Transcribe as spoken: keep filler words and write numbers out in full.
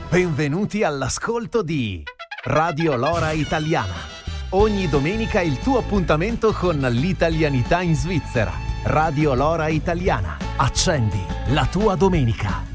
Benvenuti all'ascolto di Radio Lora Italiana. Ogni domenica il tuo appuntamento con l'italianità in Svizzera. Radio Lora Italiana. Accendi la tua domenica.